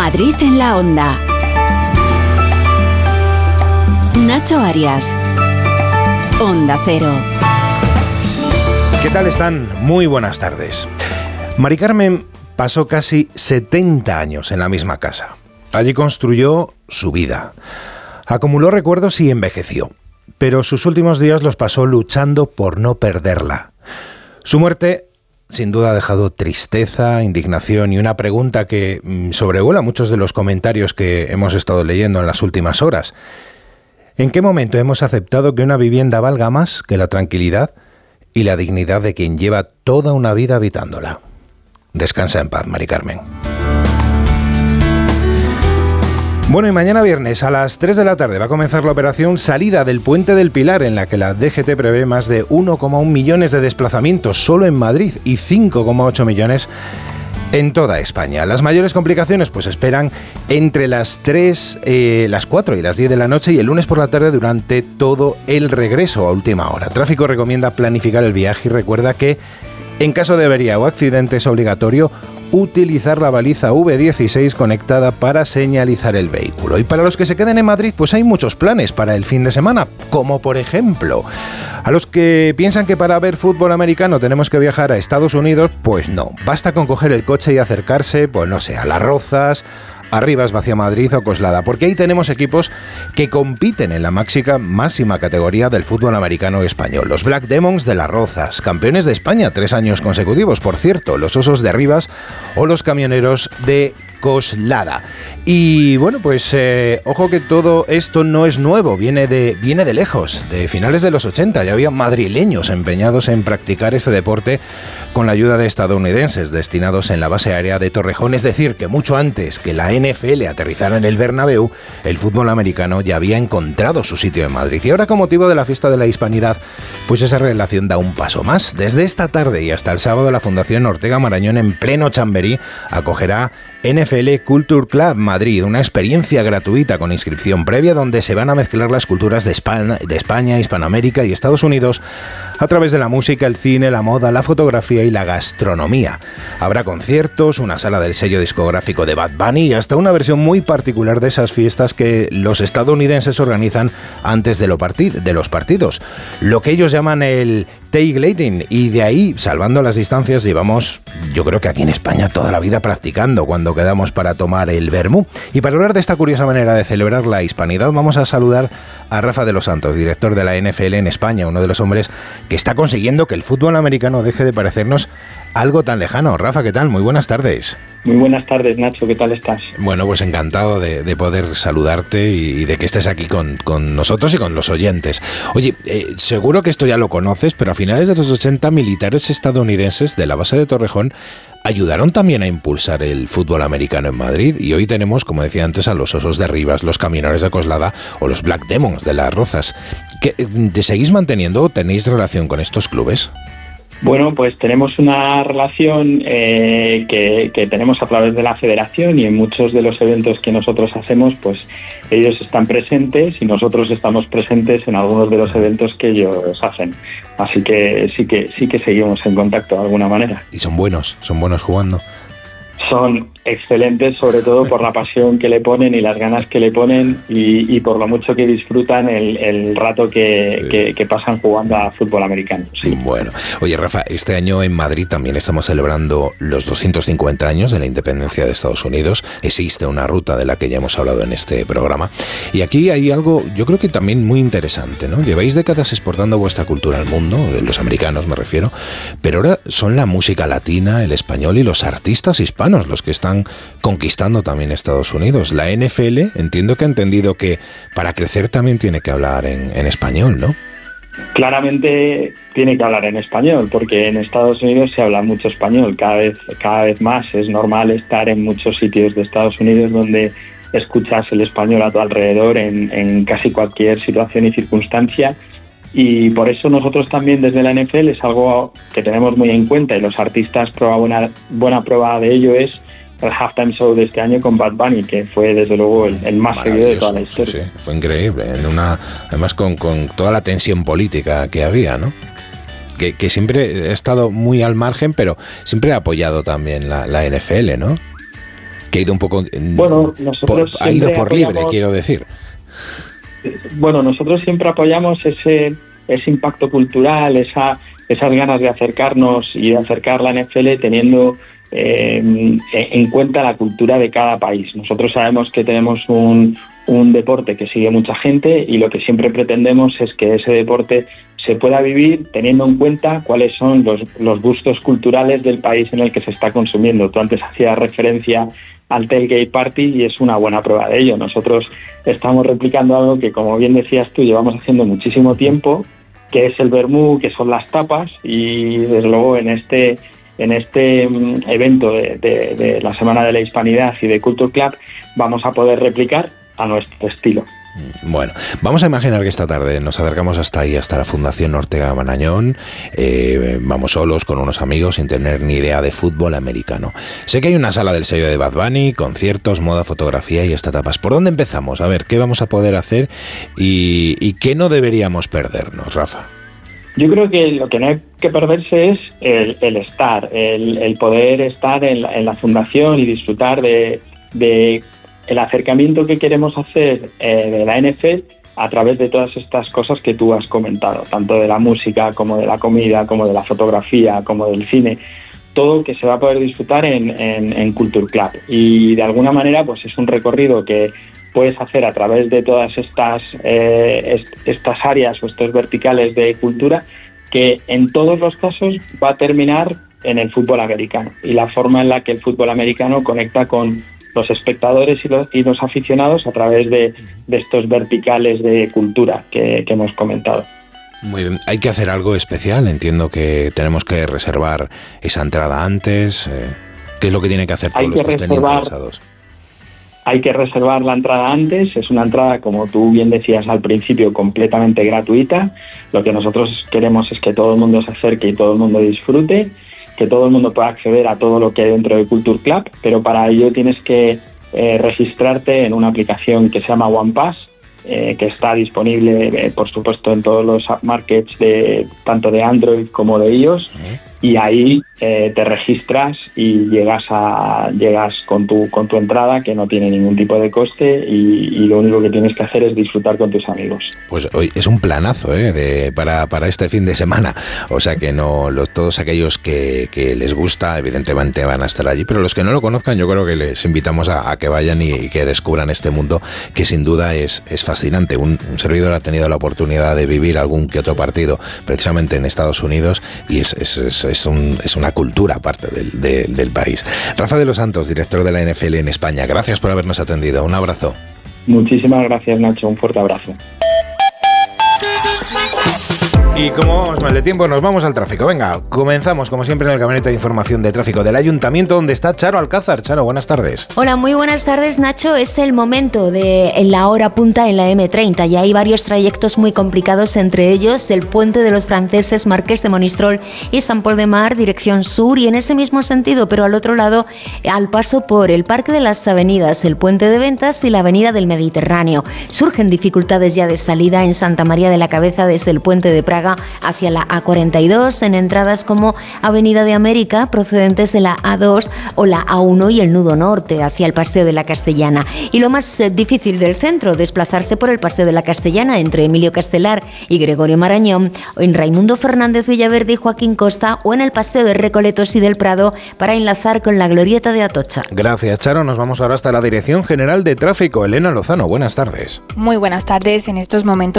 Madrid en la Onda. Nacho Arias. Onda Cero. ¿Qué tal están? Muy buenas tardes. Mari Carmen pasó casi 70 años en la misma casa. Allí construyó su vida. Acumuló recuerdos y envejeció. Pero sus últimos días los pasó luchando por no perderla. Su muerte sin duda ha dejado tristeza, indignación y una pregunta que sobrevuela muchos de los comentarios que hemos estado leyendo en las últimas horas. ¿En qué momento hemos aceptado que una vivienda valga más que la tranquilidad y la dignidad de quien lleva toda una vida habitándola? Descansa en paz, Mari Carmen. Bueno, y mañana viernes a las 3 de la tarde va a comenzar la operación Salida del Puente del Pilar, en la que la DGT prevé más de 1,1 millones de desplazamientos solo en Madrid y 5,8 millones en toda España. Las mayores complicaciones pues esperan entre las 4 y las 10 de la noche y el lunes por la tarde durante todo el regreso a última hora. Tráfico recomienda planificar el viaje y recuerda que en caso de avería o accidente es obligatorio utilizar la baliza V16 conectada para señalizar el vehículo. Y para los que se queden en Madrid, pues hay muchos planes para el fin de semana, como por ejemplo, a los que piensan que para ver fútbol americano tenemos que viajar a Estados Unidos, pues no, basta con coger el coche y acercarse, pues no sé, a Las Rozas, a Rivas, hacia Madrid o Coslada, porque ahí tenemos equipos que compiten en la máxima categoría del fútbol americano español. Los Black Demons de Las Rozas, campeones de España 3 años consecutivos, por cierto, los Osos de Rivas o los Camioneros de Coslada. Y bueno, pues ojo que todo esto no es nuevo, viene de lejos, de finales de los 80. Ya había madrileños empeñados en practicar este deporte con la ayuda de estadounidenses destinados en la base aérea de Torrejón. Es decir, que mucho antes que la NFL aterrizara en el Bernabéu, el fútbol americano ya había encontrado su sitio en Madrid. Y ahora, con motivo de la fiesta de la Hispanidad, pues esa relación da un paso más. Desde esta tarde y hasta el sábado, la Fundación Ortega Marañón, en pleno Chamberí, acogerá NFL Culture Club Madrid, una experiencia gratuita con inscripción previa donde se van a mezclar las culturas de España, Hispanoamérica y Estados Unidos a través de la música, el cine, la moda, la fotografía y la gastronomía. Habrá conciertos, una sala del sello discográfico de Bad Bunny y hasta una versión muy particular de esas fiestas que los estadounidenses organizan antes de los partidos, lo que ellos llaman el tailgating, y de ahí, salvando las distancias, llevamos, yo creo que aquí en España, toda la vida practicando cuando quedamos para tomar el vermú. Y para hablar de esta curiosa manera de celebrar la hispanidad, vamos a saludar a Rafa de los Santos, director de la NFL en España, uno de los hombres que está consiguiendo que el fútbol americano deje de parecernos algo tan lejano. Rafa, ¿qué tal? Muy buenas tardes. Muy buenas tardes, Nacho, ¿qué tal estás? Bueno, pues encantado de poder saludarte y de que estés aquí con nosotros y con los oyentes. Oye, seguro que esto ya lo conoces, pero a finales de los 80, militares estadounidenses de la base de Torrejón ayudaron también a impulsar el fútbol americano en Madrid, y hoy tenemos, como decía antes, a los Osos de Rivas, los Camioneros de Coslada o los Black Demons de Las Rozas. ¿Te seguís manteniendo o tenéis relación con estos clubes? Bueno, pues tenemos una relación que tenemos a través de la federación, y en muchos de los eventos que nosotros hacemos, pues ellos están presentes y nosotros estamos presentes en algunos de los eventos que ellos hacen. Así que sí que seguimos en contacto de alguna manera. Y son buenos jugando. Son excelentes, sobre todo por la pasión que le ponen y las ganas que le ponen y por lo mucho que disfrutan el rato que pasan jugando a fútbol americano. Sí. Bueno, oye Rafa, este año en Madrid también estamos celebrando los 250 años de la independencia de Estados Unidos. Existe una ruta de la que ya hemos hablado en este programa. Y aquí hay algo, yo creo que también muy interesante, ¿no? Lleváis décadas exportando vuestra cultura al mundo, los americanos me refiero, pero ahora son la música latina, el español y los artistas hispanos los que están conquistando también Estados Unidos. La NFL entiendo que ha entendido que para crecer también tiene que hablar en español, ¿no? Claramente tiene que hablar en español, porque en Estados Unidos se habla mucho español. Cada vez más es normal estar en muchos sitios de Estados Unidos donde escuchas el español a tu alrededor en casi cualquier situación y circunstancia. Y por eso nosotros también desde la NFL es algo que tenemos muy en cuenta, y los artistas, buena prueba de ello es el halftime show de este año con Bad Bunny, que fue desde luego el más seguido de toda la historia. Sí, fue increíble, además con toda la tensión política que había, ¿no? Que siempre ha estado muy al margen, pero siempre ha apoyado también la NFL, ¿no? que ha ido un poco... Bueno, nosotros ha ido por libre, apoyamos, quiero decir. Bueno, nosotros siempre apoyamos ese impacto cultural, esas ganas de acercarnos y de acercar la NFL teniendo en cuenta la cultura de cada país. Nosotros sabemos que tenemos un deporte que sigue mucha gente y lo que siempre pretendemos es que ese deporte se pueda vivir teniendo en cuenta cuáles son los gustos culturales del país en el que se está consumiendo. Tú antes hacías referencia al tailgate party y es una buena prueba de ello. Nosotros estamos replicando algo que, como bien decías tú, llevamos haciendo muchísimo tiempo, que es el vermú, que son las tapas, y desde luego en este evento de la Semana de la Hispanidad y de Culture Club vamos a poder replicar a nuestro estilo. Bueno, vamos a imaginar que esta tarde nos acercamos hasta ahí, hasta la Fundación Ortega Marañón, vamos solos con unos amigos sin tener ni idea de fútbol americano. Sé que hay una sala del sello de Bad Bunny, conciertos, moda, fotografía y hasta tapas. ¿Por dónde empezamos? A ver, ¿qué vamos a poder hacer y qué no deberíamos perdernos, Rafa? Yo creo que lo que no hay que perderse es el estar, el poder estar en la fundación y disfrutar de el acercamiento que queremos hacer de la NFL a través de todas estas cosas que tú has comentado, tanto de la música como de la comida, como de la fotografía, como del cine, todo que se va a poder disfrutar en Culture Club. Y de alguna manera pues es un recorrido que puedes hacer a través de todas estas áreas o estos verticales de cultura, que en todos los casos va a terminar en el fútbol americano y la forma en la que el fútbol americano conecta con los espectadores y los aficionados a través de estos verticales de cultura que hemos comentado. Muy bien, hay que hacer algo especial, entiendo que tenemos que reservar esa entrada antes. ¿Qué es lo que tiene que hacer todos los que estén interesados? Hay que reservar la entrada antes, es una entrada, como tú bien decías al principio, completamente gratuita. Lo que nosotros queremos es que todo el mundo se acerque y todo el mundo disfrute, que todo el mundo pueda acceder a todo lo que hay dentro de Culture Club, pero para ello tienes que registrarte en una aplicación que se llama OnePass, que está disponible, por supuesto, en todos los app markets, tanto de Android como de iOS, y ahí te registras y llegas con tu entrada, que no tiene ningún tipo de coste, y lo único que tienes que hacer es disfrutar con tus amigos. Pues hoy es un planazo para este fin de semana, o sea que todos aquellos que les gusta evidentemente van a estar allí, pero los que no lo conozcan yo creo que les invitamos a que vayan y que descubran este mundo que sin duda es fascinante. Un servidor ha tenido la oportunidad de vivir algún que otro partido precisamente en Estados Unidos y es una cultura aparte del país. Rafa de los Santos, director de la NFL en España, gracias por habernos atendido. Un abrazo. Muchísimas gracias, Nacho. Un fuerte abrazo. Y como vamos mal de tiempo, nos vamos al tráfico. Venga, comenzamos como siempre en el gabinete de información de tráfico del Ayuntamiento, donde está Charo Alcázar. Charo, buenas tardes. Hola, muy buenas tardes, Nacho. Es el momento en la hora punta en la M30 y hay varios trayectos muy complicados, entre ellos el Puente de los Franceses, Marqués de Monistrol y San Pol de Mar, dirección sur, y en ese mismo sentido, pero al otro lado, al paso por el Parque de las Avenidas, el Puente de Ventas y la Avenida del Mediterráneo. Surgen dificultades ya de salida en Santa María de la Cabeza desde el Puente de Praga hacia la A42 en entradas como Avenida de América procedentes de la A2 o la A1 y el nudo norte hacia el Paseo de la Castellana. Y lo más difícil del centro, desplazarse por el Paseo de la Castellana entre Emilio Castelar y Gregorio Marañón, o en Raimundo Fernández Villaverde y Joaquín Costa, o en el Paseo de Recoletos y del Prado para enlazar con la Glorieta de Atocha. Gracias, Charo. Nos vamos ahora hasta la Dirección General de Tráfico. Elena Lozano, buenas tardes. Muy buenas tardes. En estos momentos